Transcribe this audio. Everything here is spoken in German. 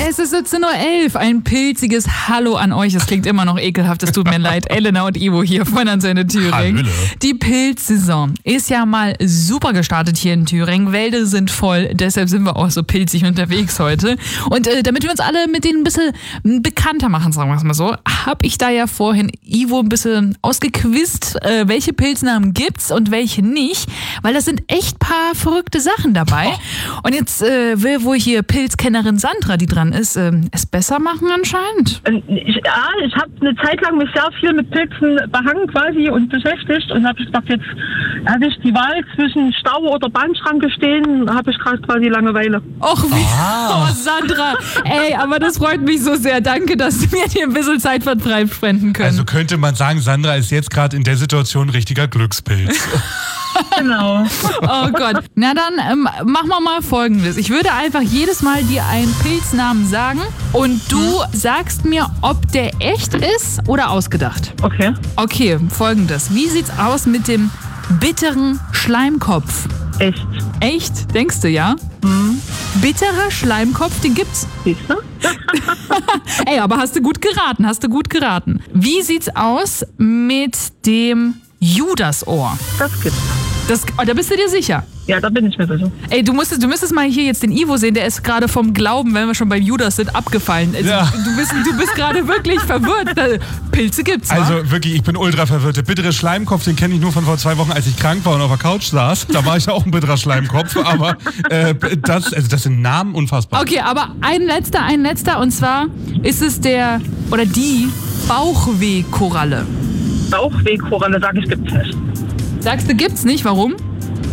Es ist 17.11 Uhr, ein pilziges Hallo an euch. Es klingt immer noch ekelhaft, es tut mir leid. Elena und Ivo hier von Antenne Thüringen. Hallöle. Die Pilzsaison ist ja mal super gestartet hier in Thüringen. Wälder sind voll, deshalb sind wir auch so pilzig unterwegs heute. Und damit wir uns alle mit denen ein bisschen bekannter machen, sagen wir es mal so, habe ich da ja vorhin Ivo ein bisschen ausgequizt, welche Pilznamen gibt's und welche nicht, weil das sind echt paar verrückte Sachen dabei. Und jetzt will wohl hier Pilzkennerin Sandra, die dran ist, es besser machen anscheinend. Ich habe eine Zeit lang mich sehr viel mit Pilzen behangen quasi und beschäftigt und habe gedacht, jetzt habe ich die Wahl zwischen Stau oder Bahnschranke stehen, habe ich gerade quasi Langeweile. Och, wie, oh Sandra, ey, aber das freut mich so sehr. Danke, dass du mir hier ein bisschen Zeit spenden können. Also könnte man sagen, Sandra ist jetzt gerade in der Situation ein richtiger Glückspilz. Genau. Oh Gott. Na dann machen wir mal Folgendes. Ich würde einfach jedes Mal dir einen Pilznamen sagen und du sagst mir, ob der echt ist oder ausgedacht. Okay. Okay, Folgendes. Wie sieht's aus mit dem bitteren Schleimkopf? Echt. Echt? Denkst du, ja? Mhm. Bitterer Schleimkopf, den gibt's. Siehst du? Ey, aber hast du gut geraten. Wie sieht's aus mit dem Judasohr? Das gibt's. Da bist du dir sicher? Ja, da bin ich mir sicher. Ey, du müsstest mal hier jetzt den Ivo sehen, der ist gerade vom Glauben, wenn wir schon beim Judas sind, abgefallen. Also, Ja. Du bist gerade wirklich verwirrt. Pilze gibt's, wa? Also wirklich, ich bin ultra verwirrt. Der bittere Schleimkopf, den kenne ich nur von vor 2 Wochen, als ich krank war und auf der Couch saß. Da war ich auch ein bitterer Schleimkopf, aber das sind Namen unfassbar. Okay, aber ein letzter, und zwar ist es die Bauchwehkoralle. Bauchwehkoralle, sage ich, gibt's nicht. Sagst du, gibt's nicht? Warum?